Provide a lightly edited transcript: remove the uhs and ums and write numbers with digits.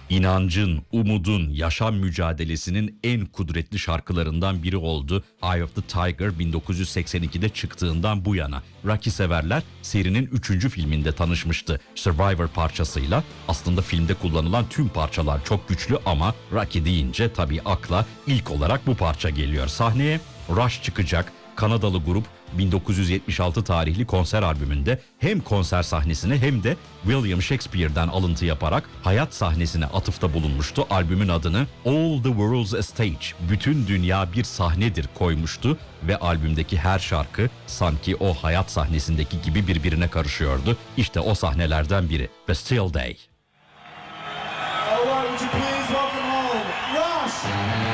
İnancın, umudun, yaşam mücadelesinin en kudretli şarkılarından biri oldu. Eye of the Tiger 1982'de çıktığından bu yana. Rocky severler serinin 3. filminde tanışmıştı. Survivor parçasıyla. Aslında filmde kullanılan tüm parçalar çok güçlü ama Rocky deyince tabii akla ilk olarak bu parça geliyor. Sahneye Rush çıkacak. Kanadalı grup 1976 tarihli konser albümünde hem konser sahnesine hem de William Shakespeare'den alıntı yaparak hayat sahnesine atıfta bulunmuştu. Albümün adını All the World's a Stage, bütün dünya bir sahnedir koymuştu ve albümdeki her şarkı sanki o hayat sahnesindeki gibi birbirine karışıyordu. İşte o sahnelerden biri, Bastille Day. All right, would you please